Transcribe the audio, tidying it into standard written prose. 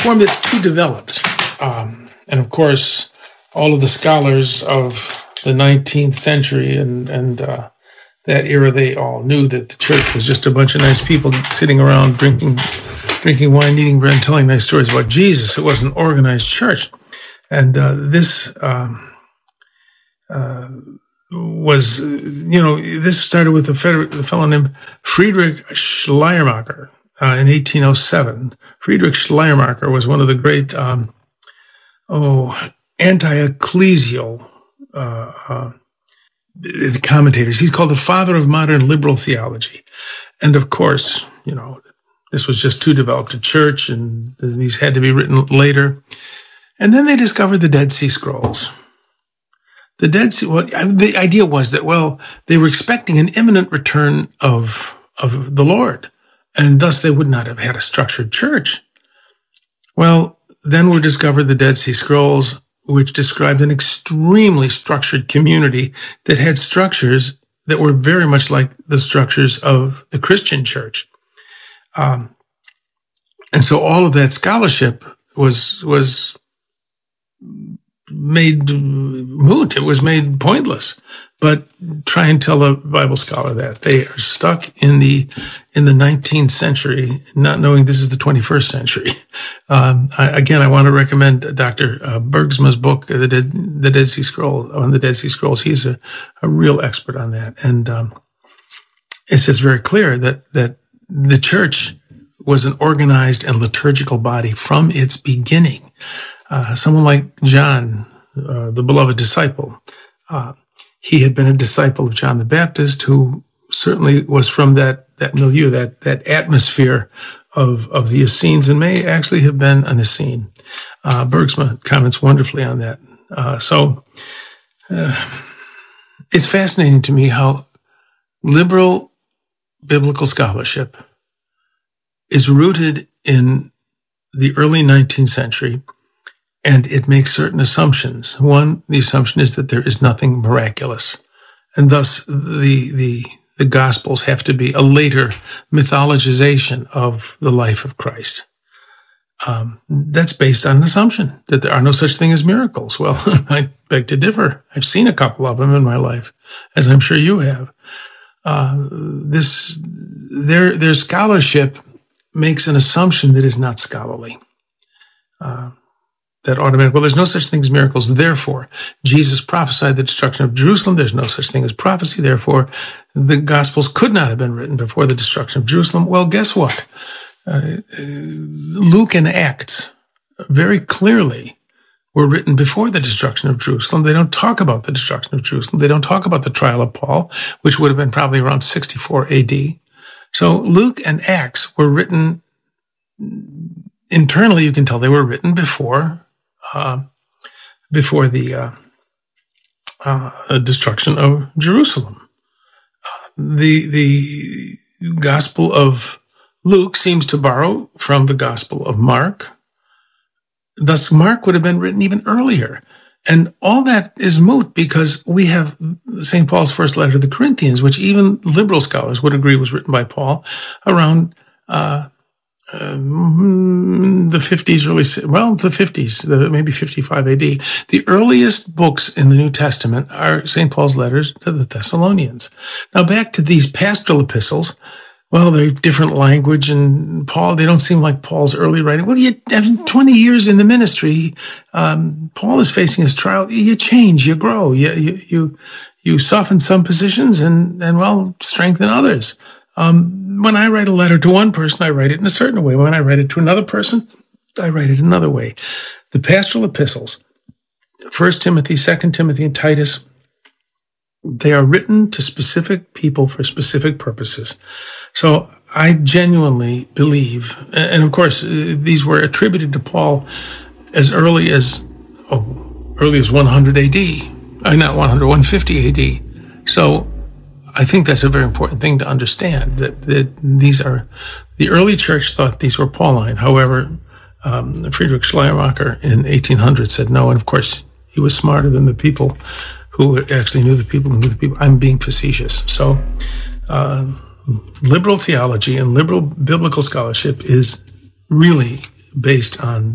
form that's too developed. And of course, all of the scholars of the 19th century and that era, they all knew that the church was just a bunch of nice people sitting around drinking wine, eating bread, and telling nice stories about Jesus. It was an organized church. And this started with a fellow named Friedrich Schleiermacher in 1807. Friedrich Schleiermacher was one of the great anti-ecclesial commentators. He's called the father of modern liberal theology. And of course, this was just too developed a church, and these had to be written later. And then they discovered the Dead Sea Scrolls. The Dead Sea, the idea was that, they were expecting an imminent return of the Lord, and thus they would not have had a structured church. Well, then were discovered the Dead Sea Scrolls, which described an extremely structured community that had structures that were very much like the structures of the Christian church. And so all of that scholarship was made moot. It was made pointless. But try and tell a Bible scholar that they are stuck in the 19th century, not knowing this is the 21st century. I want to recommend Dr. Bergsma's book, The Dead Sea Scrolls, on the Dead Sea Scrolls. He's a real expert on that. And it's just very clear that the church was an organized and liturgical body from its beginning. Someone like John, the beloved disciple, he had been a disciple of John the Baptist, who certainly was from that milieu, that atmosphere of the Essenes, and may actually have been an Essene. Bergsma comments wonderfully on that. It's fascinating to me how liberal biblical scholarship is rooted in the early 19th century, and it makes certain assumptions. One, the assumption is that there is nothing miraculous, and thus the Gospels have to be a later mythologization of the life of Christ. That's based on an assumption that there are no such thing as miracles. Well, I beg to differ. I've seen a couple of them in my life, as I'm sure you have. Their scholarship makes an assumption that is not scholarly. That automatic, there's no such thing as miracles. Therefore, Jesus prophesied the destruction of Jerusalem. There's no such thing as prophecy. Therefore, the Gospels could not have been written before the destruction of Jerusalem. Well, guess what? Luke and Acts very clearly were written before the destruction of Jerusalem. They don't talk about the destruction of Jerusalem. They don't talk about the trial of Paul, which would have been probably around 64 AD. So Luke and Acts were written internally. You can tell they were written before the destruction of Jerusalem. The Gospel of Luke seems to borrow from the Gospel of Mark. Thus, Mark would have been written even earlier. And all that is moot because we have St. Paul's first letter to the Corinthians, which even liberal scholars would agree was written by Paul around the 50s, maybe 55 AD. The earliest books in the New Testament are St. Paul's letters to the Thessalonians. Now, back to these pastoral epistles. Well, they're different language, and Paul, they don't seem like Paul's early writing. Well, you have 20 years in the ministry. Paul is facing his trial. You change, you grow, you soften some positions and strengthen others. When I write a letter to one person, I write it in a certain way. When I write it to another person, I write it another way. The pastoral epistles, 1 Timothy, 2 Timothy, and Titus, they are written to specific people for specific purposes. So I genuinely believe, and of course, these were attributed to Paul as early as 100 AD, not 100, 150 AD. So I think that's a very important thing to understand, that these are, the early church thought these were Pauline. However, Friedrich Schleiermacher in 1800 said no, and of course, he was smarter than the people who actually knew the people who knew the people. I'm being facetious. So liberal theology and liberal biblical scholarship is really based on